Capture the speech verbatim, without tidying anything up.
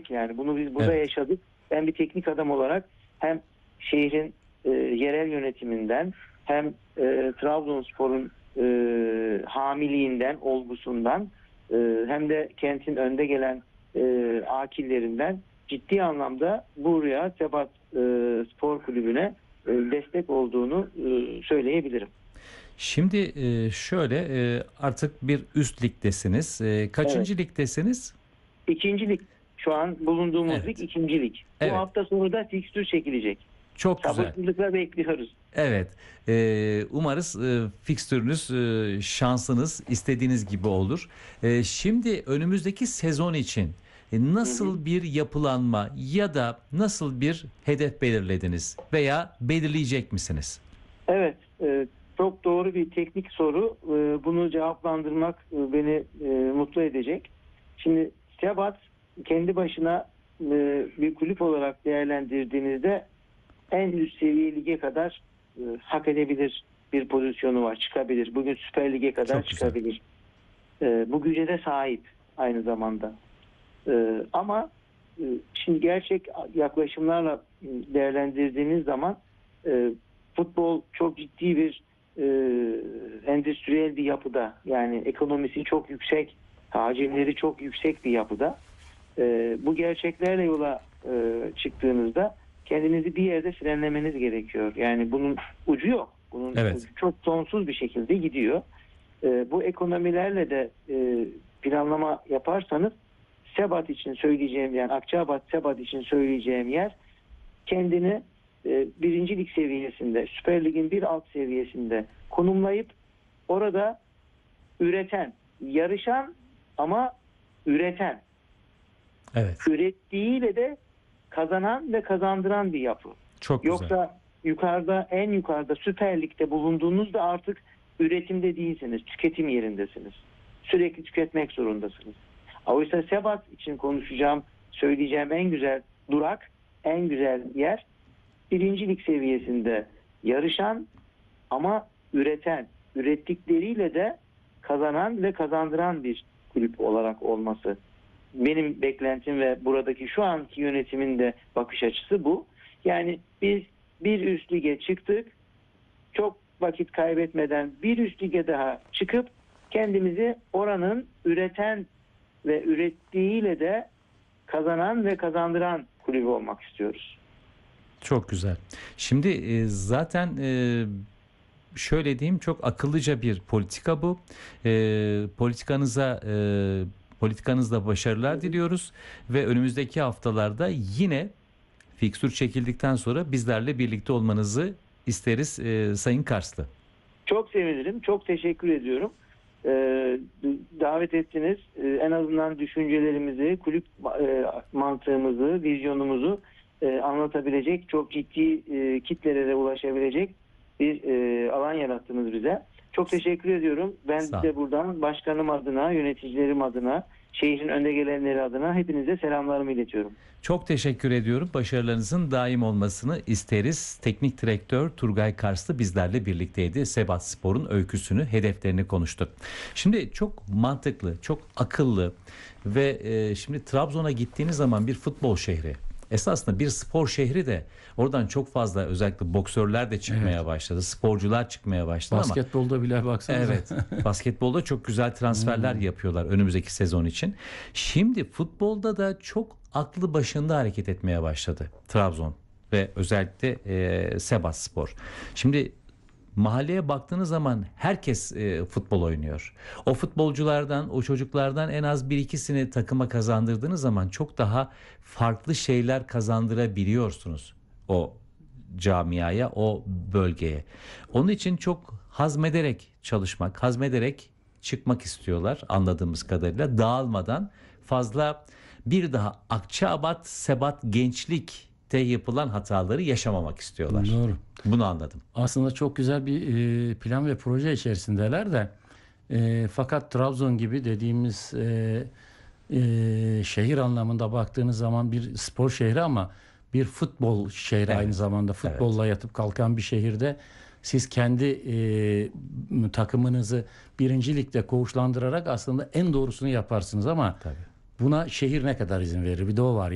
gördük yani. Bunu biz burada Evet. yaşadık. Ben bir teknik adam olarak hem şehrin e, yerel yönetiminden hem e, Trabzonspor'un e, hamiliğinden, olgusundan e, hem de kentin önde gelen e, akillerinden ciddi anlamda buraya Sebat e, Spor Kulübü'ne e, destek olduğunu e, söyleyebilirim. Şimdi e, şöyle e, artık bir üst ligdesiniz. E, kaçıncı Evet. ligdesiniz? İkincilik. Şu an bulunduğumuz Evet. lig ikincilik. Evet. Bu hafta sonu da fikstür çekilecek. Çok güzel. Sabırsızlıkla bekliyoruz. Evet. E, umarız e, fikstürünüz, e, şansınız istediğiniz gibi olur. E, şimdi önümüzdeki sezon için e, nasıl Hı hı. bir yapılanma ya da nasıl bir hedef belirlediniz veya belirleyecek misiniz? Evet. e, çok doğru bir teknik soru. E, bunu cevaplandırmak e, beni e, mutlu edecek. Şimdi Sebat kendi başına e, bir kulüp olarak değerlendirdiğinizde en üst seviye lige kadar e, hak edebilir bir pozisyonu var. Çıkabilir. Bugün Süper Lig'e kadar Çok güzel. çıkabilir. E, bu güce de sahip aynı zamanda. E, ama e, şimdi gerçek yaklaşımlarla değerlendirdiğiniz zaman e, futbol çok ciddi bir e, endüstriyel bir yapıda. Yani ekonomisi çok yüksek, hacimleri çok yüksek bir yapıda. E, bu gerçeklerle yola e, çıktığınızda kendinizi bir yerde frenlemeniz gerekiyor. Yani bunun ucu yok. Bunun Evet. ucu çok sonsuz bir şekilde gidiyor. E, bu ekonomilerle de e, planlama yaparsanız Sebat için söyleyeceğim, yani Akçaabat Sebat için söyleyeceğim yer kendini e, birinci lig seviyesinde, Süper Lig'in bir alt seviyesinde konumlayıp orada üreten, yarışan ama üreten, Evet. ürettiğiyle de kazanan ve kazandıran bir yapı. Çok güzel. Yoksa yukarıda, en yukarıda Süper Lig'de bulunduğunuzda artık üretimde değilsiniz, tüketim yerindesiniz. Sürekli tüketmek zorundasınız. Oysa Sebat için konuşacağım, söyleyeceğim en güzel durak, en güzel yer birinci lig seviyesinde yarışan ama üreten, ürettikleriyle de kazanan ve kazandıran bir kulüp olarak olması. Benim beklentim ve buradaki şu anki yönetimin de bakış açısı bu. Yani biz bir üst lige çıktık, çok vakit kaybetmeden bir üst lige daha çıkıp kendimizi oranın üreten ve ürettiğiyle de kazanan ve kazandıran kulübü olmak istiyoruz. Çok güzel. Şimdi e, zaten e, şöyle diyeyim, çok akıllıca bir politika bu. E, politikanıza e, politikanızda başarılar diliyoruz ve önümüzdeki haftalarda yine fikstür çekildikten sonra bizlerle birlikte olmanızı isteriz e, Sayın Karslı. Çok sevinirim. Çok teşekkür ediyorum. Ee, davet ettiniz. Ee, en azından düşüncelerimizi, kulüp e, mantığımızı, vizyonumuzu e, anlatabilecek, çok ciddi e, kitlelere ulaşabilecek bir e, alan yarattınız bize. Çok teşekkür ediyorum. Ben Sağ ol. de buradan başkanım adına, yöneticilerim adına, şehrin önde gelenleri adına hepinize selamlarımı iletiyorum. Çok teşekkür ediyorum. Başarılarınızın daim olmasını isteriz. Teknik direktör Turgay Karslı bizlerle birlikteydi. Sebat Spor'un öyküsünü, hedeflerini konuştuk. Şimdi çok mantıklı, çok akıllı ve e, şimdi Trabzon'a gittiğiniz zaman bir futbol şehri. Esasında bir spor şehri de oradan çok fazla özellikle boksörler de çıkmaya Evet. başladı. Sporcular çıkmaya başladı ama Basketbolda bile baksanıza. evet, basketbolda çok güzel transferler Hmm. yapıyorlar önümüzdeki sezon için. Şimdi futbolda da çok aklı başında hareket etmeye başladı Trabzon ve özellikle e, Sivasspor. Şimdi mahalleye baktığınız zaman herkes e, futbol oynuyor. O futbolculardan, o çocuklardan en az bir ikisini takıma kazandırdığınız zaman çok daha farklı şeyler kazandırabiliyorsunuz o camiaya, o bölgeye. Onun için çok hazmederek çalışmak, hazmederek çıkmak istiyorlar anladığımız kadarıyla. Dağılmadan fazla bir daha Akçaabat, Sebat Gençlik'te yapılan hataları yaşamamak istiyorlar. Doğru. Bunu anladım. Aslında çok güzel bir e, plan ve proje içerisindeler de e, fakat Trabzon gibi dediğimiz e, e, şehir anlamında baktığınız zaman bir spor şehri ama bir futbol şehri, Evet. aynı zamanda futbolla Evet. yatıp kalkan bir şehirde siz kendi e, takımınızı birinci ligde koğuşlandırarak aslında en doğrusunu yaparsınız ama Tabii. buna şehir ne kadar izin verir? Bir de o var.